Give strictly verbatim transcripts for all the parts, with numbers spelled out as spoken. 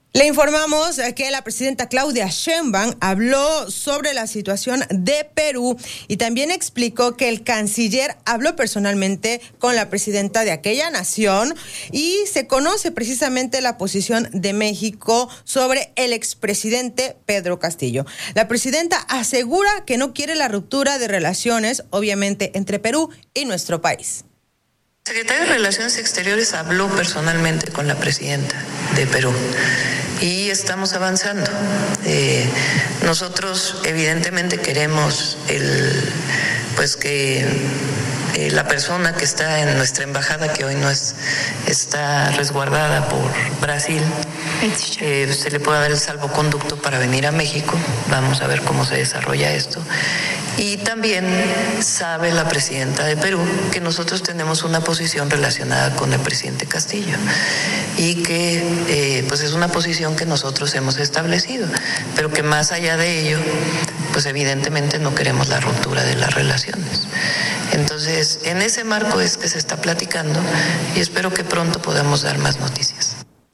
Le informamos que la presidenta Claudia Sheinbaum habló sobre la situación de Perú y también explicó que el canciller habló personalmente con la presidenta de aquella nación y se conoce precisamente la posición de México sobre el expresidente Pedro Castillo. La presidenta asegura que no quiere la ruptura de relaciones, obviamente, entre Perú y nuestro país. El secretario de Relaciones Exteriores habló personalmente con la presidenta de Perú y estamos avanzando. Eh, nosotros evidentemente queremos el, pues que eh, la persona que está en nuestra embajada, que hoy no es, está resguardada por Brasil, eh, se le pueda dar el salvoconducto para venir a México. Vamos a ver cómo se desarrolla esto. Y también sabe la presidenta de Perú que nosotros tenemos una posición relacionada con el presidente Castillo y que eh, pues es una posición que nosotros hemos establecido, pero que más allá de ello, pues evidentemente no queremos la ruptura de las relaciones. Entonces, en ese marco es que se está platicando y espero que pronto podamos dar más noticias.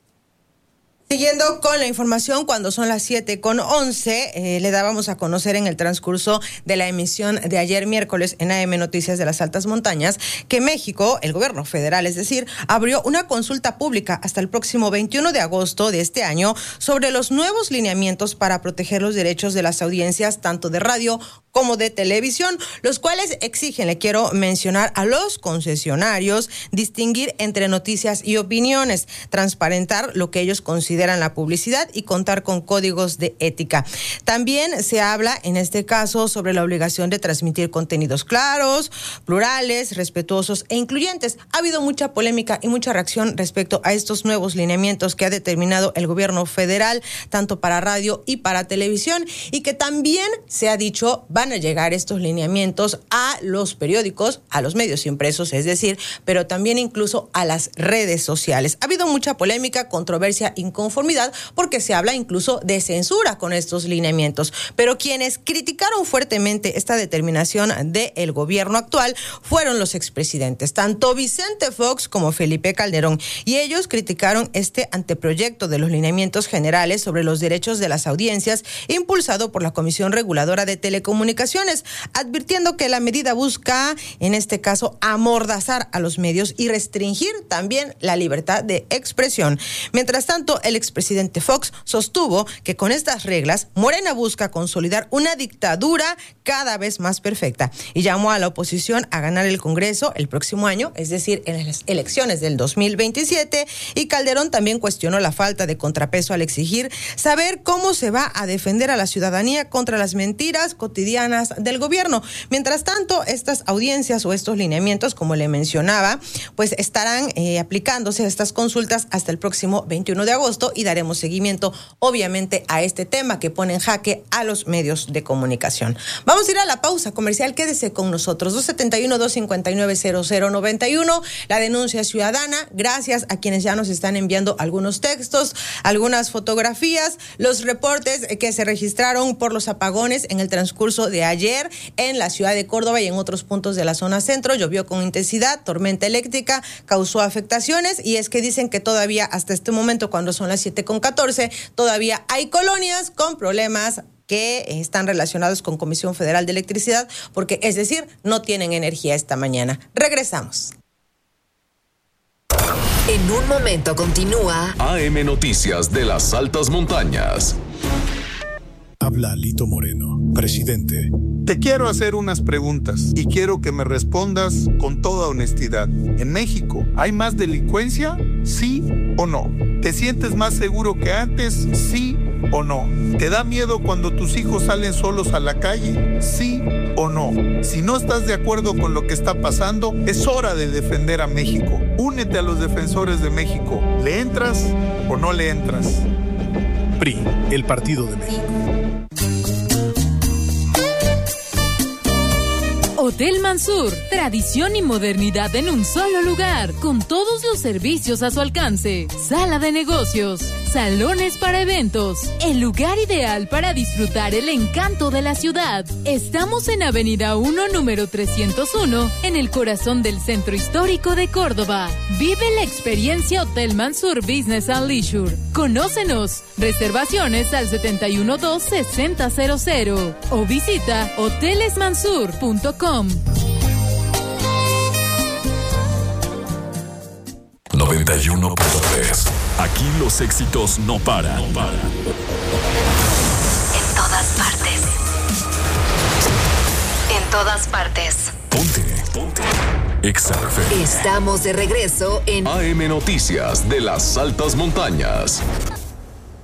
Siguiendo con la información, cuando son las siete con once, eh, le dábamos a conocer en el transcurso de la emisión de ayer miércoles en A M Noticias de las Altas Montañas que México, el gobierno federal, es decir, abrió una consulta pública hasta el próximo veintiuno de agosto de este año sobre los nuevos lineamientos para proteger los derechos de las audiencias tanto de radio como de televisión, los cuales exigen, le quiero mencionar, a los concesionarios distinguir entre noticias y opiniones, transparentar lo que ellos consideran la publicidad y contar con códigos de ética. También se habla en este caso sobre la obligación de transmitir contenidos claros, plurales, respetuosos e incluyentes. Ha habido mucha polémica y mucha reacción respecto a estos nuevos lineamientos que ha determinado el gobierno federal, tanto para radio y para televisión, y que también se ha dicho van a llegar estos lineamientos a los periódicos, a los medios impresos, es decir, pero también incluso a las redes sociales. Ha habido mucha polémica, controversia, inconformidad, porque se habla incluso de censura con estos lineamientos. Pero quienes criticaron fuertemente esta determinación del gobierno actual fueron los expresidentes, tanto Vicente Fox como Felipe Calderón, y ellos criticaron este anteproyecto de los lineamientos generales sobre los derechos de las audiencias impulsado por la Comisión Reguladora de Telecomunicaciones, advirtiendo que la medida busca, en este caso, amordazar a los medios y restringir también la libertad de expresión. Mientras tanto, el expresidente Fox sostuvo que con estas reglas, Morena busca consolidar una dictadura cada vez más perfecta y llamó a la oposición a ganar el Congreso el próximo año, es decir, en las elecciones del dos mil veintisiete, y Calderón también cuestionó la falta de contrapeso al exigir saber cómo se va a defender a la ciudadanía contra las mentiras cotidianas del gobierno. Mientras tanto, estas audiencias o estos lineamientos, como le mencionaba, pues estarán eh, aplicándose estas consultas hasta el próximo veintiuno de agosto y daremos seguimiento, obviamente, a este tema que pone en jaque a los medios de comunicación. Vamos a ir a la pausa comercial. Quédese con nosotros. dos setenta y uno, dos cincuenta y nueve, cero cero noventa y uno. La denuncia ciudadana. Gracias a quienes ya nos están enviando algunos textos, algunas fotografías, los reportes que se registraron por los apagones en el transcurso de ayer en la ciudad de Córdoba y en otros puntos de la zona centro. Llovió con intensidad, tormenta eléctrica, causó afectaciones, y es que dicen que todavía hasta este momento, cuando son las siete con catorce, todavía hay colonias con problemas que están relacionados con Comisión Federal de Electricidad, porque es decir, no tienen energía esta mañana. Regresamos. En un momento continúa A M Noticias de las Altas Montañas. Habla Lito Moreno, presidente. Te quiero hacer unas preguntas y quiero que me respondas con toda honestidad. ¿En México hay más delincuencia? ¿Sí o no? ¿Te sientes más seguro que antes? ¿Sí o no? ¿Te da miedo cuando tus hijos salen solos a la calle? ¿Sí o no? Si no estás de acuerdo con lo que está pasando, es hora de defender a México. Únete a los defensores de México. ¿Le entras o no le entras? P R I, el Partido de México. Hotel Mansur, tradición y modernidad en un solo lugar, con todos los servicios a su alcance. Sala de negocios, salones para eventos, el lugar ideal para disfrutar el encanto de la ciudad. Estamos en Avenida uno, número trescientos uno, en el corazón del Centro Histórico de Córdoba. Vive la experiencia Hotel Mansur Business and Leisure. Conócenos. Reservaciones al setenta y uno dos sesenta cero cero o visita hoteles mansur punto com. noventa y uno punto tres. Aquí los éxitos no paran. No paran. En todas partes. En todas partes. Ponte. Ponte. Exa F M. Estamos de regreso en A M Noticias de las Altas Montañas.